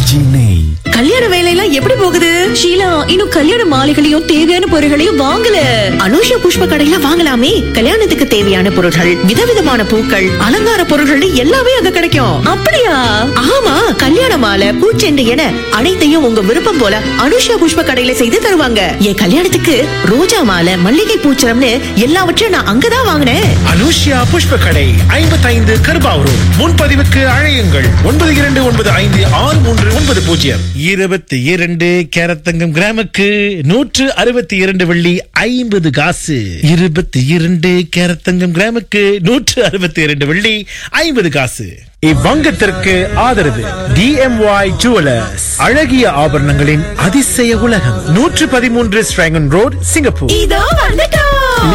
கல்யாண வேலையெல்லாம் எப்படி போகுது? ஷீலா இன்னும் கல்யாண மாலைகளையும் தேவையான பொருட்களையும் வாங்கல. அனுஷா புஷ்ப கடையில வாங்கலாமே. கல்யாணத்துக்கு தேவையான பொருட்கள், விதவிதமான பூக்கள், அலங்கார பொருட்கள் எல்லாமே அங்க கிடைக்கும். அப்படியா? ஆமா, கல்யாண மாலை, பூச்செண்டு என அனைத்தையும் உங்க விருப்பம் போல அனுஷா புஷ்ப கடையில செய்து தருவாங்க. என் கல்யாணத்துக்கு ரோஜா மாலை, மல்லிகை பூச்சரம்னு எல்லாவற்றையும் நான் அங்கதான் வாங்கினேன். அனுஷா புஷ்ப கடை 55 கருபாவூர். முன்பதிவுக்கு அழையுங்கள் 92556390. 22 கேரட் தங்கம் கிராமுக்கு 162 வெள்ளி 50 காசு. 22 கேரட் தங்கம் கிராமுக்கு 162 வெள்ளி 50 காசு. இவ்வங்கத்திற்கு ஆதரவு DMY ஜுவலர்ஸ், அழகிய ஆபரணங்களின் அதிசய உலகம், 113 ஸ்ட்ராங்கன் ரோட், சிங்கப்பூர். இதோ வந்துட்டோம்.